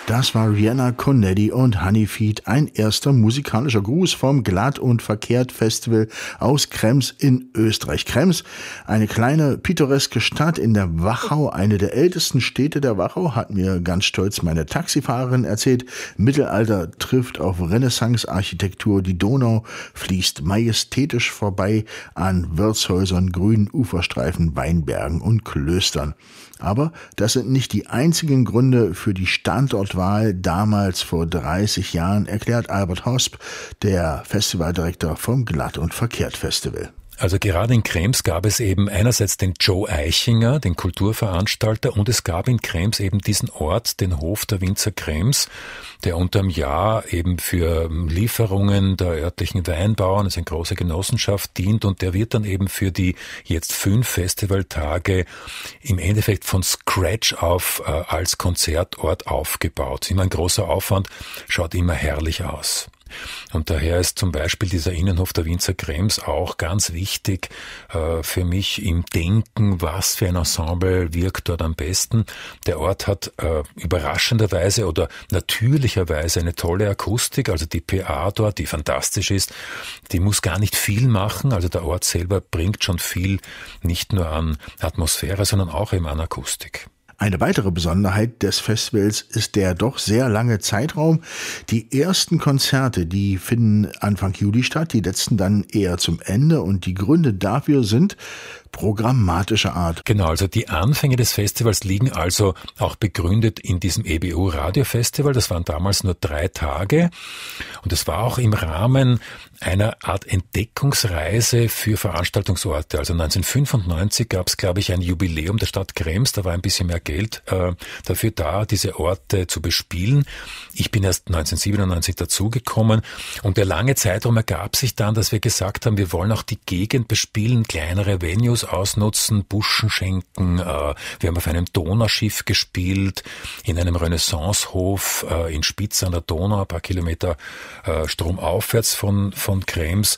Das war Rihanna Connelly und Honeyfeed, ein erster musikalischer Gruß vom Glatt und Verkehrt Festival aus Krems in Österreich. Krems, eine kleine pittoreske Stadt in der Wachau, eine der ältesten Städte der Wachau, hat mir ganz stolz meine Taxifahrerin erzählt. Mittelalter trifft auf Renaissance-Architektur, die Donau fließt majestätisch vorbei an Wirtshäusern, grünen Uferstreifen, Weinbergen und Klöstern. Aber das sind nicht die einzigen Gründe für die Standortwahl damals vor 30 Jahren, erklärt Albert Hosp, der Festivaldirektor vom Glatt und Verkehrt Festival. Also gerade in Krems gab es eben einerseits den Joe Eichinger, den Kulturveranstalter, und es gab in Krems eben diesen Ort, den Hof der Winzer Krems, der unterm Jahr eben für Lieferungen der örtlichen Weinbauern, also eine große Genossenschaft, dient, und der wird dann eben für die jetzt 5 Festivaltage im Endeffekt von Scratch auf als Konzertort aufgebaut. Ist immer ein großer Aufwand, schaut immer herrlich aus. Und daher ist zum Beispiel dieser Innenhof der Winzer Krems auch ganz wichtig für mich im Denken, was für ein Ensemble wirkt dort am besten. Der Ort hat überraschenderweise oder natürlicherweise eine tolle Akustik, also die PA dort, die fantastisch ist, die muss gar nicht viel machen, also der Ort selber bringt schon viel, nicht nur an Atmosphäre, sondern auch eben an Akustik. Eine weitere Besonderheit des Festivals ist der doch sehr lange Zeitraum. Die ersten Konzerte, die finden Anfang Juli statt, die letzten dann eher zum Ende, und die Gründe dafür sind programmatischer Art. Genau, also die Anfänge des Festivals liegen also auch begründet in diesem EBU Radiofestival. Das waren damals nur 3 Tage und es war auch im Rahmen einer Art Entdeckungsreise für Veranstaltungsorte. Also 1995 gab es, glaube ich, ein Jubiläum der Stadt Krems. Da war ein bisschen mehr Geld dafür da, diese Orte zu bespielen. Ich bin erst 1997 dazugekommen und der lange Zeitraum ergab sich dann, dass wir gesagt haben, wir wollen auch die Gegend bespielen, kleinere Venues ausnutzen, Buschen schenken. Wir haben auf einem Donauschiff gespielt, in einem Renaissancehof in Spitz an der Donau, ein paar Kilometer stromaufwärts von Krems.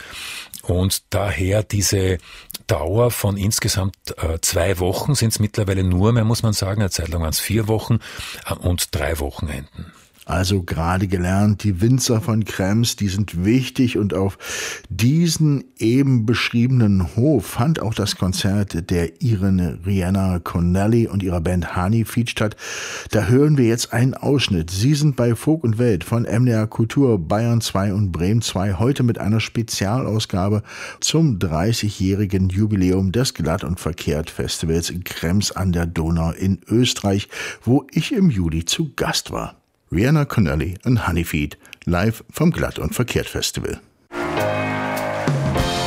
Und daher diese Dauer von insgesamt 2 Wochen, sind es mittlerweile nur mehr, muss man sagen, eine Zeit lang waren es 4 Wochen und 3 Wochenenden. Also gerade gelernt, die Winzer von Krems, die sind wichtig, und auf diesen eben beschriebenen Hof fand auch das Konzert der Iren Rihanna Connelly und ihrer Band Honeyfeed statt. Da hören wir jetzt einen Ausschnitt. Sie sind bei Folk und Welt von MDR Kultur Bayern 2 und Bremen 2 heute mit einer Spezialausgabe zum 30-jährigen Jubiläum des Glatt und Verkehrt Festivals in Krems an der Donau in Österreich, wo ich im Juli zu Gast war. Rihanna Connelly und Honeyfeed, live vom Glatt und Verkehrt Festival.